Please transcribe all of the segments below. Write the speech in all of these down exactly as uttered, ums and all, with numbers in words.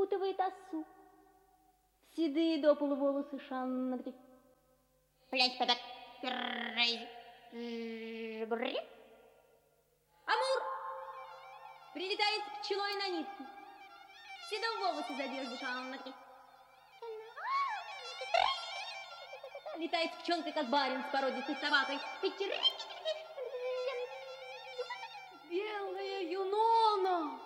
закутывает осу. Седые до полу волосы Шанна говорит: «Плять подак, Амур прилетает пчелой на нитку. Седом волосы задержишь, Шанна говорит. Летает пчелка, как барин с породистой собакой. Белая Юнона,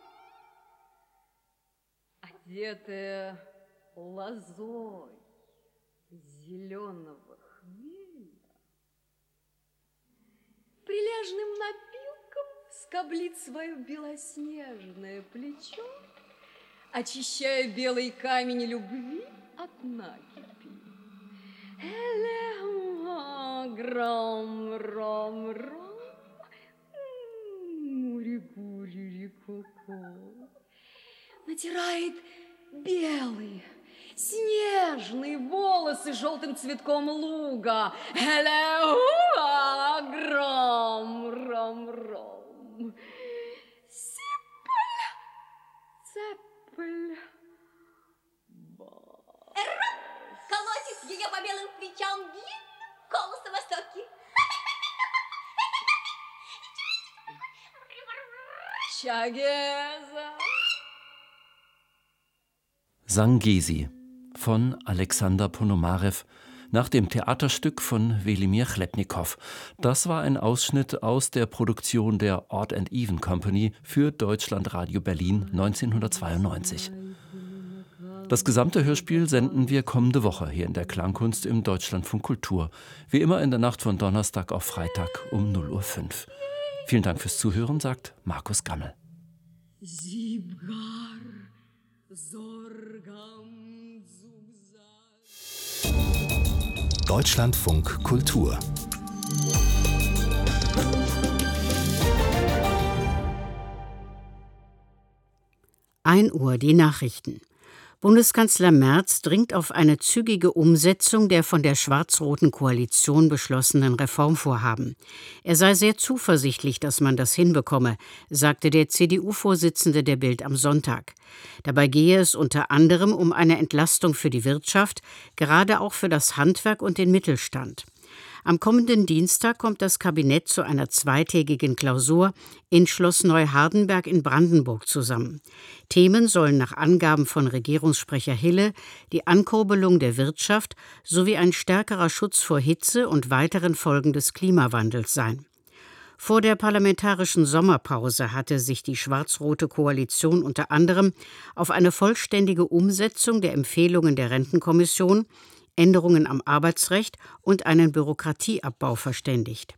одетая лозой зеленого хмеля, прилежным напилком скоблит свое белоснежное плечо, очищая белый камень любви от накипи. Элеуа, гром, ром, ром, мури-гури-ри-ко-ко. Натирает белые, снежные волосы желтым цветком луга. Элеуа, гром, ром, ром. Сипль, цепль, ба. Колотит ее по белым плечам длинным голосом востоки. Chagesa. Zangesi von Alexander Ponomarew nach dem Theaterstück von Welimir Chlebnikow. Das war ein Ausschnitt aus der Produktion der Odd and Even Company für Deutschlandradio Berlin neunzehnhundertzweiundneunzig. Das gesamte Hörspiel senden wir kommende Woche hier in der Klangkunst im Deutschlandfunk Kultur. Wie immer in der Nacht von Donnerstag auf Freitag um null Uhr fünf. Vielen Dank fürs Zuhören, sagt Markus Gammel. Deutschlandfunk Kultur. ein Uhr die Nachrichten. Bundeskanzler Merz dringt auf eine zügige Umsetzung der von der schwarz-roten Koalition beschlossenen Reformvorhaben. Er sei sehr zuversichtlich, dass man das hinbekomme, sagte der C D U-Vorsitzende der Bild am Sonntag. Dabei gehe es unter anderem um eine Entlastung für die Wirtschaft, gerade auch für das Handwerk und den Mittelstand. Am kommenden Dienstag kommt das Kabinett zu einer zweitägigen Klausur in Schloss Neuhardenberg in Brandenburg zusammen. Themen sollen nach Angaben von Regierungssprecher Hille die Ankurbelung der Wirtschaft sowie ein stärkerer Schutz vor Hitze und weiteren Folgen des Klimawandels sein. Vor der parlamentarischen Sommerpause hatte sich die schwarz-rote Koalition unter anderem auf eine vollständige Umsetzung der Empfehlungen der Rentenkommission, Änderungen am Arbeitsrecht und einen Bürokratieabbau verständigt.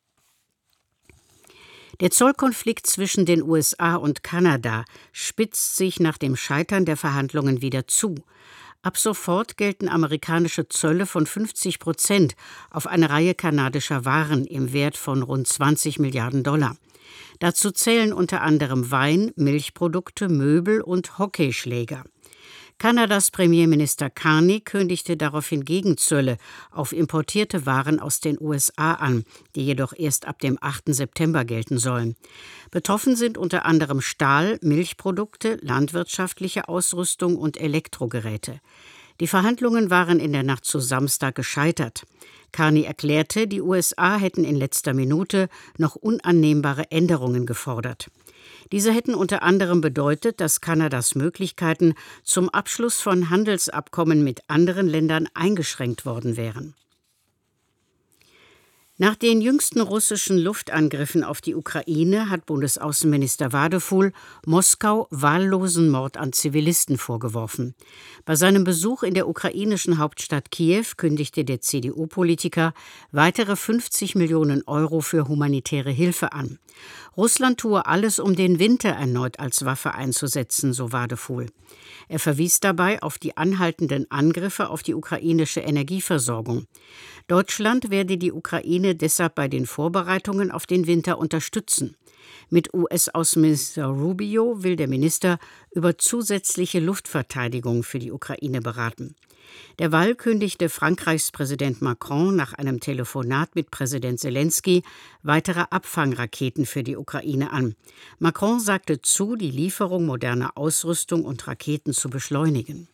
Der Zollkonflikt zwischen den U S A und Kanada spitzt sich nach dem Scheitern der Verhandlungen wieder zu. Ab sofort gelten amerikanische Zölle von fünfzig Prozent auf eine Reihe kanadischer Waren im Wert von rund zwanzig Milliarden Dollar. Dazu zählen unter anderem Wein, Milchprodukte, Möbel und Hockeyschläger. Kanadas Premierminister Carney kündigte daraufhin Gegenzölle auf importierte Waren aus den U S A an, die jedoch erst ab dem achten September gelten sollen. Betroffen sind unter anderem Stahl, Milchprodukte, landwirtschaftliche Ausrüstung und Elektrogeräte. Die Verhandlungen waren in der Nacht zu Samstag gescheitert. Carney erklärte, die U S A hätten in letzter Minute noch unannehmbare Änderungen gefordert. Diese hätten unter anderem bedeutet, dass Kanadas Möglichkeiten zum Abschluss von Handelsabkommen mit anderen Ländern eingeschränkt worden wären. Nach den jüngsten russischen Luftangriffen auf die Ukraine hat Bundesaußenminister Wadefuhl Moskau wahllosen Mord an Zivilisten vorgeworfen. Bei seinem Besuch in der ukrainischen Hauptstadt Kiew kündigte der C D U-Politiker weitere fünfzig Millionen Euro für humanitäre Hilfe an. Russland tue alles, um den Winter erneut als Waffe einzusetzen, so Wadefuhl. Er verwies dabei auf die anhaltenden Angriffe auf die ukrainische Energieversorgung. Deutschland werde die Ukraine deshalb bei den Vorbereitungen auf den Winter unterstützen. Mit U S-Außenminister Rubio will der Minister über zusätzliche Luftverteidigung für die Ukraine beraten. Derweil kündigte Frankreichs Präsident Macron nach einem Telefonat mit Präsident Zelensky weitere Abfangraketen für die Ukraine an. Macron sagte zu, die Lieferung moderner Ausrüstung und Raketen zu beschleunigen.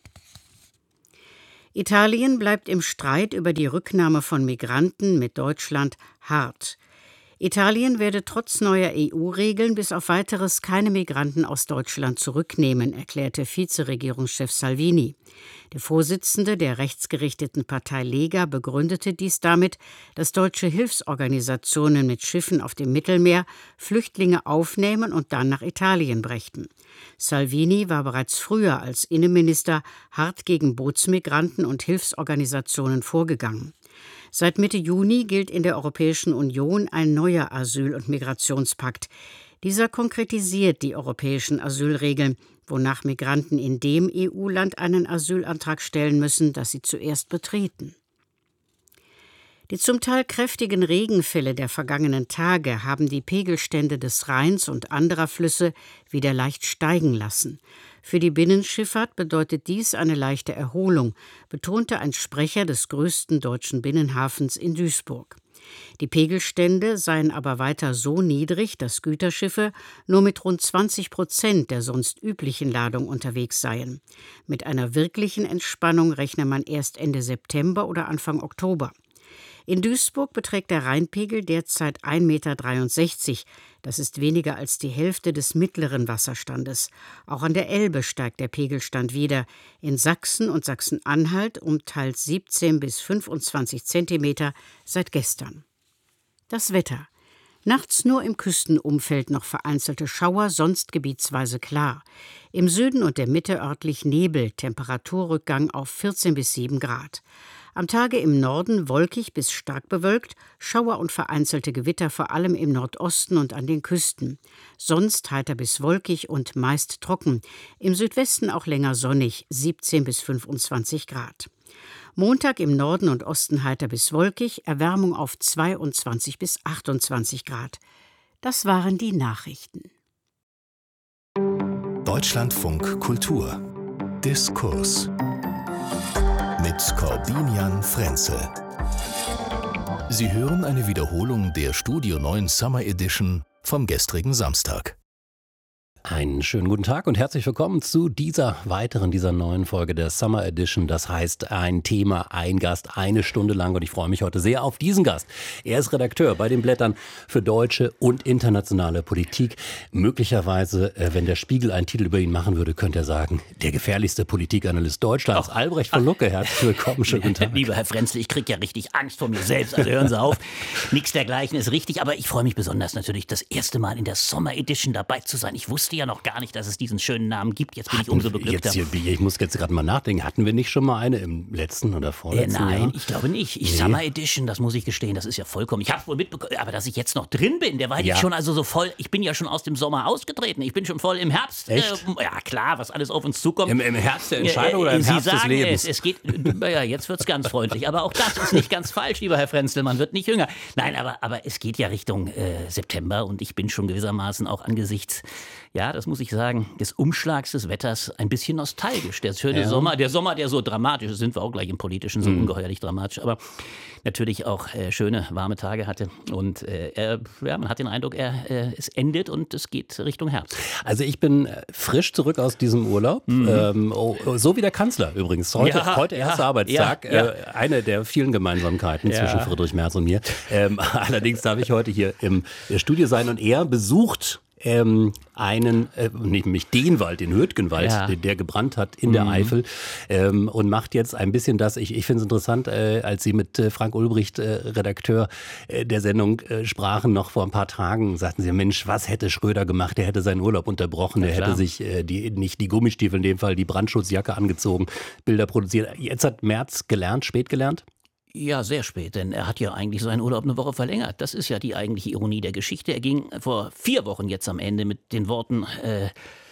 Italien bleibt im Streit über die Rücknahme von Migranten mit Deutschland hart. Italien werde trotz neuer E U-Regeln bis auf Weiteres keine Migranten aus Deutschland zurücknehmen, erklärte Vizeregierungschef Salvini. Der Vorsitzende der rechtsgerichteten Partei Lega begründete dies damit, dass deutsche Hilfsorganisationen mit Schiffen auf dem Mittelmeer Flüchtlinge aufnehmen und dann nach Italien brächten. Salvini war bereits früher als Innenminister hart gegen Bootsmigranten und Hilfsorganisationen vorgegangen. Seit Mitte Juni gilt in der Europäischen Union ein neuer Asyl- und Migrationspakt. Dieser konkretisiert die europäischen Asylregeln, wonach Migranten in dem E U-Land einen Asylantrag stellen müssen, das sie zuerst betreten. Die zum Teil kräftigen Regenfälle der vergangenen Tage haben die Pegelstände des Rheins und anderer Flüsse wieder leicht steigen lassen. Für die Binnenschifffahrt bedeutet dies eine leichte Erholung, betonte ein Sprecher des größten deutschen Binnenhafens in Duisburg. Die Pegelstände seien aber weiter so niedrig, dass Güterschiffe nur mit rund zwanzig Prozent der sonst üblichen Ladung unterwegs seien. Mit einer wirklichen Entspannung rechne man erst Ende September oder Anfang Oktober. In Duisburg beträgt der Rheinpegel derzeit ein Meter dreiundsechzig. Das ist weniger als die Hälfte des mittleren Wasserstandes. Auch an der Elbe steigt der Pegelstand wieder. In Sachsen und Sachsen-Anhalt um teils siebzehn bis fünfundzwanzig Zentimeter seit gestern. Das Wetter. Nachts nur im Küstenumfeld noch vereinzelte Schauer, sonst gebietsweise klar. Im Süden und der Mitte örtlich Nebel, Temperaturrückgang auf vierzehn bis sieben Grad. Am Tage im Norden wolkig bis stark bewölkt, Schauer und vereinzelte Gewitter vor allem im Nordosten und an den Küsten. Sonst heiter bis wolkig und meist trocken. Im Südwesten auch länger sonnig, siebzehn bis fünfundzwanzig Grad. Montag im Norden und Osten heiter bis wolkig, Erwärmung auf zweiundzwanzig bis achtundzwanzig Grad. Das waren die Nachrichten. Deutschlandfunk Kultur Diskurs mit Corbinian Frenzel. Sie hören eine Wiederholung der Studio neun Summer Edition vom gestrigen Samstag. Einen schönen guten Tag und herzlich willkommen zu dieser weiteren, dieser neuen Folge der Summer Edition. Das heißt, ein Thema, ein Gast, eine Stunde lang, und ich freue mich heute sehr auf diesen Gast. Er ist Redakteur bei den Blättern für deutsche und internationale Politik. Möglicherweise, wenn der Spiegel einen Titel über ihn machen würde, könnte er sagen, der gefährlichste Politikanalyst Deutschlands. Ach, Albrecht von Lucke, herzlich willkommen, schönen guten Tag. Lieber Herr Frenzel, ich kriege ja richtig Angst vor mir selbst, also hören Sie auf. Nichts dergleichen ist richtig, aber ich freue mich besonders natürlich, das erste Mal in der Summer Edition dabei zu sein. Ich wusste ja noch gar nicht, dass es diesen schönen Namen gibt. Jetzt bin Hatten ich umso beglückter. Jetzt hier, ich muss jetzt gerade mal nachdenken. Hatten wir nicht schon mal eine im letzten oder vorletzten äh, Nein, Jahr? ich glaube nicht. Ich Nee. Summer Edition, das muss ich gestehen, das ist ja vollkommen. Ich habe wohl mitbekommen, aber dass ich jetzt noch drin bin, der war Ja. jetzt schon also so voll. Ich bin ja schon aus dem Sommer ausgetreten. Ich bin schon voll im Herbst. Echt? Äh, ja klar, was alles auf uns zukommt. Im, Im Herbst der Entscheidung Äh, oder im Sie Herbst sagen des Lebens? Es, es geht, ja, jetzt wird's ganz freundlich. Aber auch das ist nicht ganz falsch, lieber Herr Frenzel. Man wird nicht jünger. Nein, aber, aber es geht ja Richtung äh, September und ich bin schon gewissermaßen auch angesichts, ja, das muss ich sagen, des Umschlags des Wetters ein bisschen nostalgisch. Der schöne Ja. Sommer, der Sommer, der so dramatisch ist, sind wir auch gleich im Politischen, so Mhm. ungeheuerlich dramatisch, aber natürlich auch äh, schöne, warme Tage hatte. Und äh, er, ja, man hat den Eindruck, er, äh, es endet und es geht Richtung Herbst. Also ich bin äh, frisch zurück aus diesem Urlaub, ähm, oh, oh, so wie der Kanzler übrigens. Heute, Ja, heute ja, erster Arbeitstag, ja, ja. Äh, eine der vielen Gemeinsamkeiten Ja. zwischen Friedrich Merz und mir. Ähm, allerdings darf ich heute hier im Studio sein und er besucht ähm, einen, äh, nämlich den Wald, den Hürtgenwald, Ja. der, der gebrannt hat in der Eifel, ähm, und macht jetzt ein bisschen das, ich, ich finde es interessant, äh, als Sie mit äh, Frank Ulbricht, äh, Redakteur äh, der Sendung, äh, sprachen, noch vor ein paar Tagen, sagten Sie, Mensch, was hätte Schröder gemacht? Der hätte seinen Urlaub unterbrochen, der klar. hätte sich äh, die, nicht die Gummistiefel, in dem Fall die Brandschutzjacke angezogen, Bilder produziert. Jetzt hat Merz gelernt, spät gelernt? Ja, sehr spät, denn er hat ja eigentlich seinen Urlaub eine Woche verlängert. Das ist ja die eigentliche Ironie der Geschichte. Er ging vor vier Wochen jetzt am Ende mit den Worten, äh,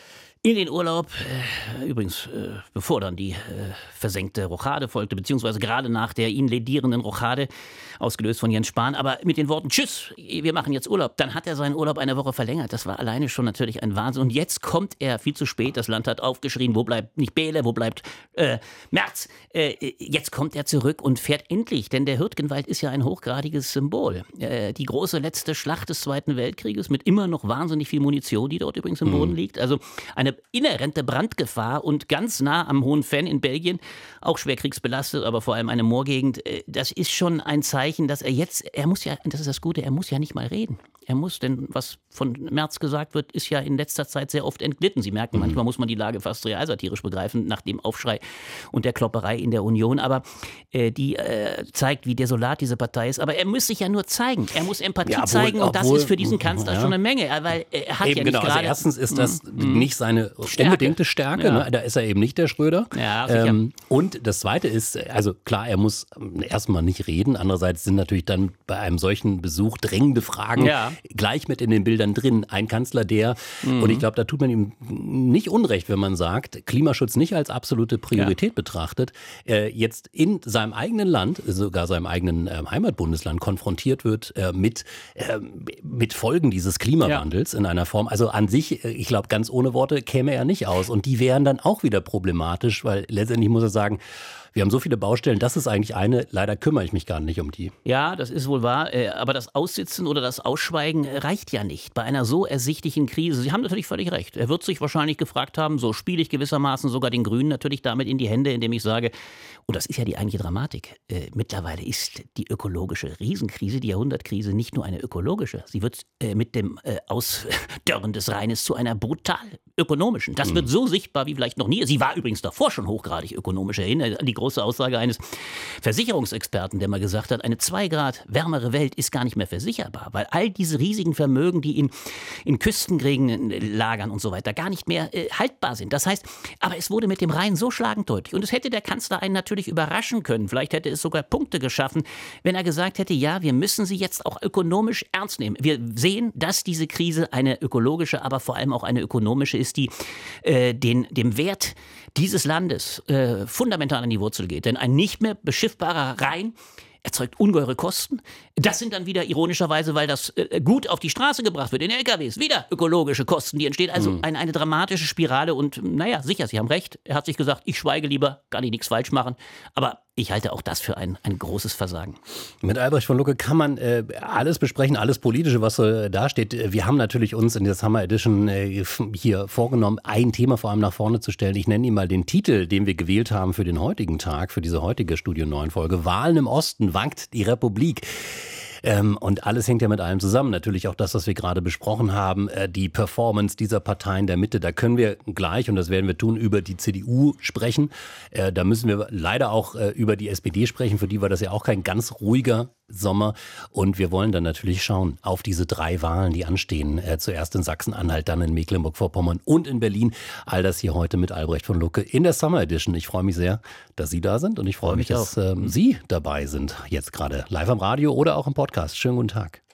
In den Urlaub, äh, übrigens, äh, bevor dann die äh, versenkte Rochade folgte, beziehungsweise gerade nach der ihn ledierenden Rochade, ausgelöst von Jens Spahn, aber mit den Worten, tschüss, wir machen jetzt Urlaub. Dann hat er seinen Urlaub eine Woche verlängert. Das war alleine schon natürlich ein Wahnsinn. Und jetzt kommt er viel zu spät. Das Land hat aufgeschrien, wo bleibt nicht Behle, wo bleibt äh, Merz. Äh, jetzt kommt er zurück und fährt endlich, denn der Hürtgenwald ist ja ein hochgradiges Symbol. Äh, die große letzte Schlacht des Zweiten Weltkrieges mit immer noch wahnsinnig viel Munition, die dort übrigens im Boden liegt. Also eine inhärente Brandgefahr und ganz nah am Hohen Venn in Belgien, auch schwer kriegsbelastet, aber vor allem eine Moorgegend. Äh, das ist schon ein Zeichen, dass er jetzt, er muss ja, das ist das Gute, er muss ja nicht mal reden. Er muss, denn was von Merz gesagt wird, ist ja in letzter Zeit sehr oft entglitten. Sie merken, mhm. manchmal muss man die Lage fast realsatirisch begreifen, nach dem Aufschrei und der Klopperei in der Union. Aber äh, die äh, zeigt, wie desolat diese Partei ist. Aber er muss sich ja nur zeigen. Er muss Empathie ja, obwohl, zeigen und obwohl, das ist für diesen Kanzler ja. schon eine Menge. Weil er hat eben ja genau, nicht gerade... also erstens ist das mm, nicht seine Stärke. unbedingte Stärke. Ja. Ne? Da ist er eben nicht der Schröder. Ja, sicher. Ähm, und das Zweite ist, also klar, er muss erstmal nicht reden. Andererseits sind natürlich dann bei einem solchen Besuch drängende Fragen ja. gleich mit in den Bildern drin. Ein Kanzler, der, mhm. und ich glaube, da tut man ihm nicht unrecht, wenn man sagt, Klimaschutz nicht als absolute Priorität ja. betrachtet, äh, jetzt in seinem eigenen Land, sogar seinem eigenen äh, Heimatbundesland konfrontiert wird äh, mit, äh, mit Folgen dieses Klimawandels ja. in einer Form. Also an sich, ich glaube, ganz ohne Worte käme er nicht aus. Und die wären dann auch wieder problematisch, weil letztendlich muss er sagen, wir haben so viele Baustellen, das ist eigentlich eine, leider kümmere ich mich gar nicht um die. Ja, das ist wohl wahr, aber das Aussitzen oder das Ausschweigen reicht ja nicht bei einer so ersichtlichen Krise. Sie haben natürlich völlig recht. Er wird sich wahrscheinlich gefragt haben, so spiele ich gewissermaßen sogar den Grünen natürlich damit in die Hände, indem ich sage, und das ist ja die eigentliche Dramatik, äh, mittlerweile ist die ökologische Riesenkrise, die Jahrhundertkrise, nicht nur eine ökologische. Sie wird äh, mit dem äh, Ausdörren des Rheines zu einer brutal ökonomischen. Das mhm. wird so sichtbar wie vielleicht noch nie. Sie war übrigens davor schon hochgradig ökonomisch. Erinnern an die große Aussage eines Versicherungsexperten, der mal gesagt hat, eine zwei Grad wärmere Welt ist gar nicht mehr versicherbar, weil all diese riesigen Vermögen, die in, in Küstengegenden lagern und so weiter, gar nicht mehr äh, haltbar sind. Das heißt, aber es wurde mit dem Rhein so schlagend deutlich. Und es hätte der Kanzler einen natürlich überraschen können. Vielleicht hätte es sogar Punkte geschaffen, wenn er gesagt hätte, ja, wir müssen sie jetzt auch ökonomisch ernst nehmen. Wir sehen, dass diese Krise eine ökologische, aber vor allem auch eine ökonomische ist, die äh, den, dem Wert dieses Landes äh, fundamental an die Wurzel geht. Denn ein nicht mehr beschiffbarer Rhein erzeugt ungeheure Kosten. Das sind dann wieder ironischerweise, weil das äh, Gut auf die Straße gebracht wird, in L K Ws, wieder ökologische Kosten, die entstehen. Also mhm. eine, eine dramatische Spirale und naja, sicher, Sie haben recht. Er hat sich gesagt, ich schweige lieber, kann ich nichts falsch machen. Aber ich halte auch das für ein, ein großes Versagen. Mit Albrecht von Lucke kann man äh, alles besprechen, alles Politische, was äh, da steht. Wir haben natürlich uns in der Summer Edition äh, hier vorgenommen, ein Thema vor allem nach vorne zu stellen. Ich nenne Ihnen mal den Titel, den wir gewählt haben für den heutigen Tag, für diese heutige Studio neun Folge. Wahlen im Osten, wankt die Republik. Ähm, und alles hängt ja mit allem zusammen. Natürlich auch das, was wir gerade besprochen haben, äh, die Performance dieser Parteien der Mitte. Da können wir gleich, und das werden wir tun, über die C D U sprechen. Äh, da müssen wir leider auch äh, über die S P D sprechen. Für die war das ja auch kein ganz ruhiger Sommer. Und wir wollen dann natürlich schauen auf diese drei Wahlen, die anstehen. Äh, zuerst in Sachsen-Anhalt, dann in Mecklenburg-Vorpommern und in Berlin. All das hier heute mit Albrecht von Lucke in der Summer Edition. Ich freue mich sehr, dass Sie da sind und ich freue mich, dass äh, Sie dabei sind. Jetzt gerade live am Radio oder auch im Podcast. Schönen guten Tag.